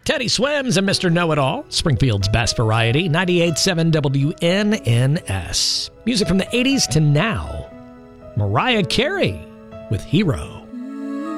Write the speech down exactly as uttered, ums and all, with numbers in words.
Teddy Swims and Mister Know-It-All, Springfield's best variety, ninety-eight point seven W N N S. Music from the eighties to now. Mariah Carey with Hero.